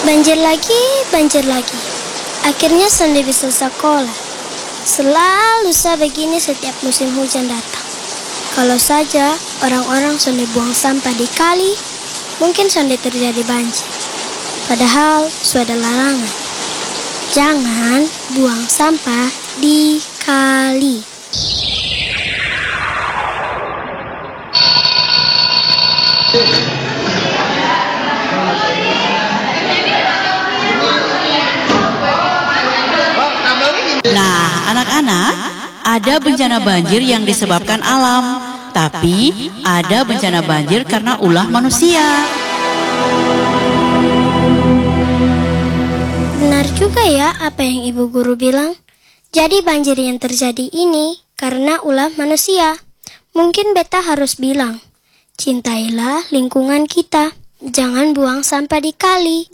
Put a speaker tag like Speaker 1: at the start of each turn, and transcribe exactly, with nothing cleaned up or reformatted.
Speaker 1: Banjir lagi, banjir lagi. Akhirnya Sonde bisa sekolah. Selalu saya begini setiap musim hujan datang. Kalau saja orang-orang Sonde buang sampah di kali, mungkin Sonde terjadi banjir. Padahal sudah larangan. Jangan buang sampah di kali.
Speaker 2: Nah, anak-anak, ada bencana banjir yang disebabkan alam, tapi ada bencana banjir karena ulah manusia.
Speaker 1: Benar juga ya apa yang Ibu Guru bilang. Jadi banjir yang terjadi ini karena ulah manusia. Mungkin beta harus bilang, cintailah lingkungan kita. Jangan buang sampah di kali.